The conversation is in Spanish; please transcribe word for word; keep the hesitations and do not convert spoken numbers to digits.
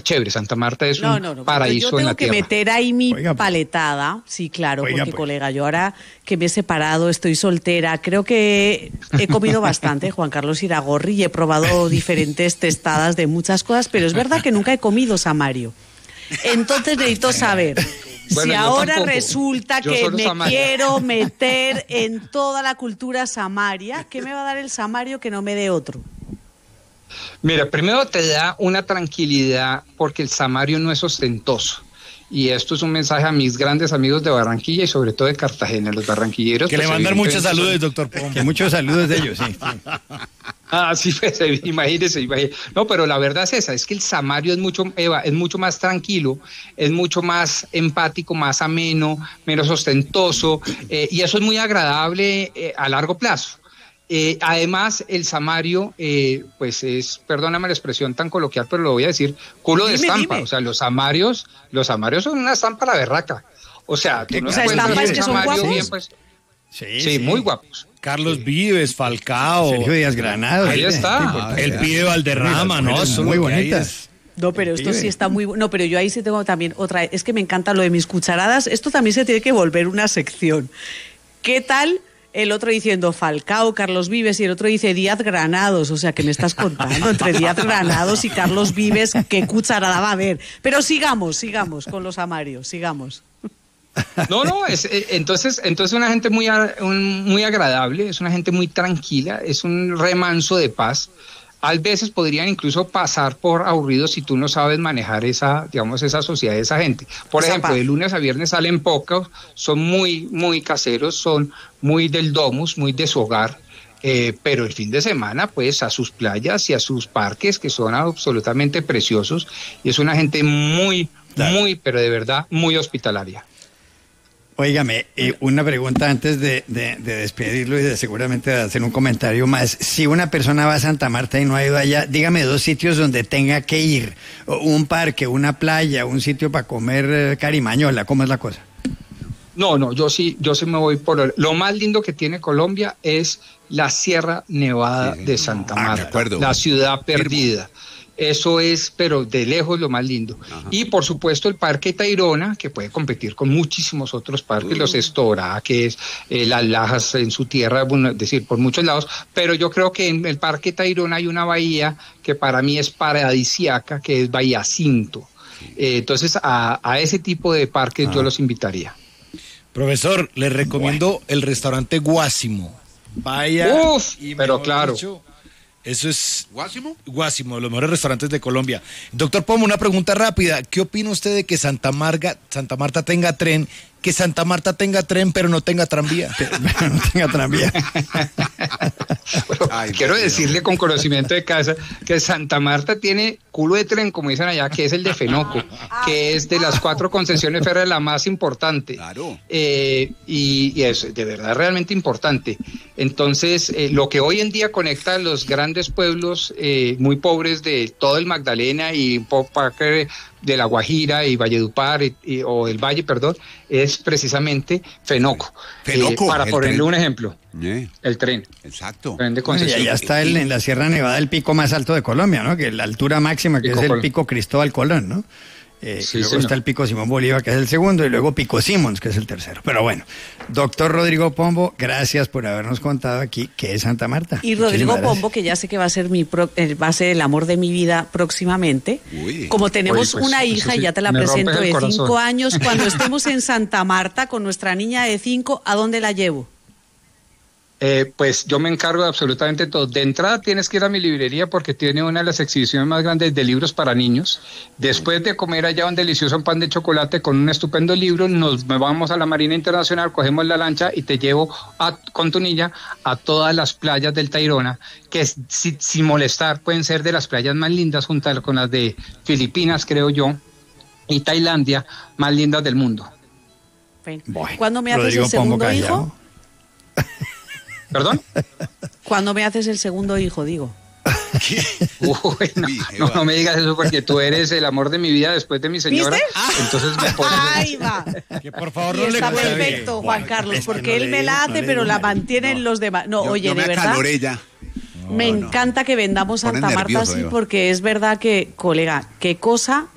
chévere. Santa Marta es no, un no, no, paraíso yo en la tengo tierra. que meter ahí mi Oiga, pues. paletada, sí, claro, Oiga, porque pues. colega, yo ahora que me he separado, estoy soltera, creo que he comido bastante, Juan Carlos Iragorri, y he probado diferentes testadas de muchas cosas, pero es verdad que nunca he comido samario. Entonces necesito saber... Bueno, si yo ahora tampoco. resulta Yo que solo me samaria. quiero meter en toda la cultura samaria, ¿qué me va a dar el samario que no me dé otro? Mira, primero te da una tranquilidad porque el samario no es ostentoso. Y esto es un mensaje a mis grandes amigos de Barranquilla y sobre todo de Cartagena, los barranquilleros. Que pues, le mandan muchos evidentemente saludos, doctor Pombo. Que muchos saludos de ellos, sí. sí. Ah, sí, pues, imagínese, imagínese. No, pero la verdad es esa, es que el samario es mucho, Eva, es mucho más tranquilo, es mucho más empático, más ameno, menos ostentoso, eh, y eso es muy agradable eh, a largo plazo. Eh, además, el samario, eh, pues es, perdóname la expresión tan coloquial, pero lo voy a decir, culo de Dime, estampa. dime. O sea, los samarios, los samarios son una estampa a la berraca. O sea, tú no O sea, encuentras ¿estampas un que son samario guapos? bien, pues, Sí, sí, muy guapos. Carlos Vives, Falcao, Sergio Díaz Granados. Ahí sí, está. sí, por- el pibe Valderrama, ¿no? Mujeres Eso muy lo que hay bonitas. es- No, pero El esto pibe. sí está muy... No, pero yo ahí sí tengo también otra... Es que me encanta lo de mis cucharadas. Esto también se tiene que volver una sección. ¿Qué tal el otro diciendo Falcao, Carlos Vives, y el otro dice Díaz Granados? O sea, ¿qué me estás contando? Entre Díaz Granados y Carlos Vives, ¿qué cucharada va a haber? Pero sigamos, sigamos con los amarios, sigamos. No, no, es, eh, entonces, entonces una gente muy, a- un- muy agradable, es una gente muy tranquila, es un remanso de paz. A veces podrían incluso pasar por aburridos si tú no sabes manejar esa, digamos, esa sociedad de esa gente. Por Esa ejemplo, paz. de lunes a viernes salen pocos, son muy, muy caseros, son muy del domus, muy de su hogar. Eh, pero el fin de semana, pues, a sus playas y a sus parques, que son absolutamente preciosos, y es una gente muy, Claro. muy, pero de verdad, muy hospitalaria. Óigame, eh, una pregunta antes de, de, de despedirlo y de seguramente de hacer un comentario más. Si una persona va a Santa Marta y no ha ido allá, dígame dos sitios donde tenga que ir. O un parque, una playa, un sitio para comer eh, carimañola. ¿Cómo es la cosa? No, no, yo sí, yo sí me voy por el- lo más lindo que tiene Colombia es la Sierra Nevada Sí, sí. de Santa Ah, de Marta, acuerdo. la ciudad perdida. Eso es, pero de lejos lo más lindo. Ajá. Y por supuesto el Parque Tayrona, que puede competir con muchísimos otros parques, los Estoraques, eh, las Lajas en su tierra, bueno, es decir, por muchos lados. Pero yo creo que en el Parque Tayrona hay una bahía que para mí es paradisíaca, que es Bahía Cinto. Eh, entonces a, a ese tipo de parques yo los invitaría. Profesor, le recomiendo el restaurante Guásimo. Vaya. Uf, y pero mejor claro. dicho, eso es ¿Guásimo? Guásimo, de los mejores restaurantes de Colombia. Doctor Pomo, una pregunta rápida. ¿Qué opina usted de que Santa Marta, Santa Marta tenga tren, que Santa Marta tenga tren pero no tenga tranvía? Pero no tenga tranvía. Bueno, Ay, quiero Dios mío. decirle con conocimiento de casa que Santa Marta tiene culo de tren, como dicen allá, que es el de Fenoco, que es de las cuatro concesiones férreas la más importante. Claro. Eh, y, y es de verdad realmente importante. Entonces, eh, lo que hoy en día conecta a los grandes pueblos eh, muy pobres de todo el Magdalena y un poco de La Guajira y Valledupar y, y- o el Valle, perdón, es precisamente Fenoco. Fenoco, Eh, para el ponerle tren. un ejemplo, Eh, el tren. exacto. Tren de Y concesión. allá está el- en la Sierra Nevada el pico más alto de Colombia, ¿no? Que la altura máxima, que Pico es el Colón. pico Cristóbal Colón, ¿no? Eh, Sí, y luego señor. está el pico Simón Bolívar, que es el segundo, y luego pico Simons, que es el tercero. Pero bueno, doctor Rodrigo Pombo, gracias por habernos contado aquí qué es Santa Marta. Y Rodrigo Muchísimas gracias. Pombo, que ya sé que va a ser mi pro- eh, va a ser el amor de mi vida próximamente. Uy. Como tenemos Oye, pues, una eso hija, sí, y ya te la me rompes presento, el de corazón. cinco años, cuando estemos en Santa Marta con nuestra niña de cinco, ¿a dónde la llevo? Eh, pues yo me encargo de absolutamente todo. De entrada tienes que ir a mi librería porque tiene una de las exhibiciones más grandes de libros para niños. Después de comer allá un delicioso pan de chocolate con un estupendo libro, nos vamos a la Marina Internacional, cogemos la lancha y te llevo a, con tu niña a todas las playas del Tayrona, que es, si- sin molestar pueden ser de las playas más lindas junto con las de Filipinas, creo yo, y Tailandia, más lindas del mundo. Bueno, Bueno, ¿cuándo me haces Rodrigo el segundo Pombo callado. hijo? ¿Perdón? ¿Cuándo me haces el segundo hijo, digo? Uy, no, Uy, no, Eva. no me digas eso porque tú eres el amor de mi vida después de mi señora. ¿Viste? Entonces me pones... Ahí va. Que por favor Y no le está cuelgue. perfecto, Juan Carlos, es que porque no él le me digo, la no hace, le pero digo la nada. mantienen los demás. No, Yo- oye, yo de me verdad. acaloré ya. Me No, no. encanta que vendamos Pone Santa Marta nervioso, así, Eva. porque es verdad que, colega, qué cosa